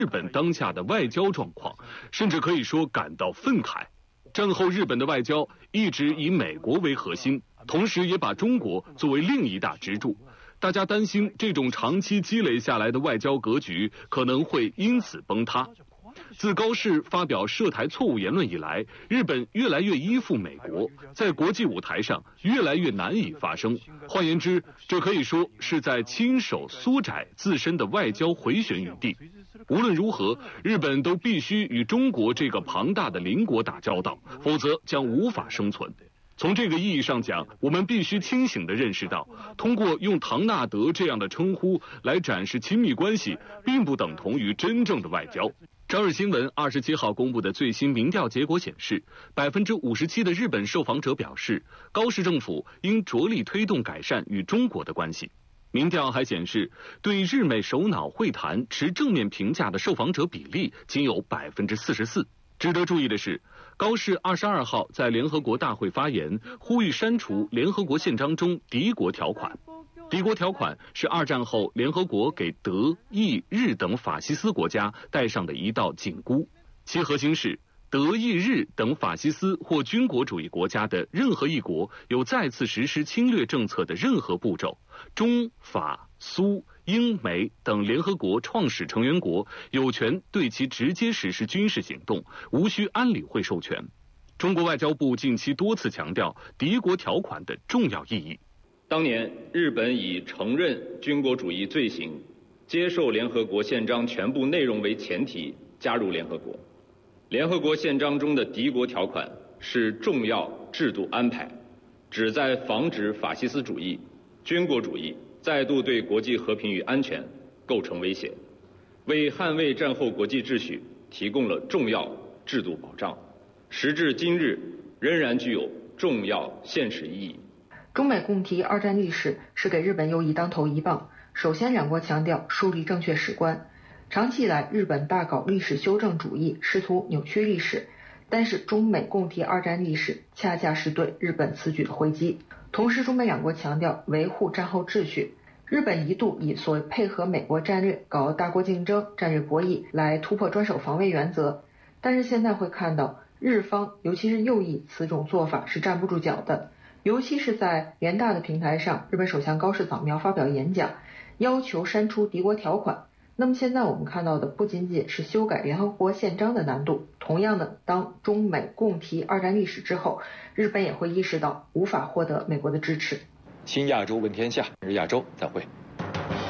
日本当下的外交状况，甚至可以说感到愤慨。战后日本的外交一直以美国为核心，同时也把中国作为另一大支柱。大家担心这种长期积累下来的外交格局可能会因此崩塌。自高市发表涉台错误言论以来，日本越来越依附美国，在国际舞台上越来越难以发声。换言之，这可以说是在亲手缩窄自身的外交回旋余地。无论如何，日本都必须与中国这个庞大的邻国打交道，否则将无法生存。从这个意义上讲，我们必须清醒地认识到，通过用唐纳德这样的称呼来展示亲密关系，并不等同于真正的外交。朝日新闻27号公布的最新民调结果显示，57%的日本受访者表示，高市政府应着力推动改善与中国的关系。民调还显示，对日美首脑会谈持正面评价的受访者比例仅有44%。值得注意的是，高市22号在联合国大会发言，呼吁删除联合国宪章中敌国条款。敌国条款是二战后联合国给德、意、日等法西斯国家带上的一道紧箍，其核心是德、意、日等法西斯或军国主义国家的任何一国有再次实施侵略政策的任何步骤，中、法、苏、英、美等联合国创始成员国有权对其直接实施军事行动，无需安理会授权。中国外交部近期多次强调敌国条款的重要意义。 当年日本以承认军国主义罪行、接受联合国宪章全部内容为前提加入联合国。联合国宪章中的敌国条款是重要制度安排，旨在防止法西斯主义、军国主义再度对国际和平与安全构成威胁，为捍卫战后国际秩序提供了重要制度保障，时至今日仍然具有重要现实意义。 中美共提二战历史是给日本右翼当头一棒。首先，两国强调树立正确史观。长期以来，日本大搞历史修正主义，试图扭曲历史，但是中美共提二战历史恰恰是对日本此举的回击。同时，中美两国强调维护战后秩序。日本一度以所谓配合美国战略、搞大国竞争、战略博弈来突破专守防卫原则，但是现在会看到日方，尤其是右翼，此种做法是站不住脚的。尤其是在联大的平台上，日本首相高市早苗发表演讲，要求删除敌国条款。那么现在我们看到的不仅仅是修改联合国宪章的难度，同样的，当中美共提二战历史之后，日本也会意识到无法获得美国的支持。 新亚洲问天下，日亚洲再会。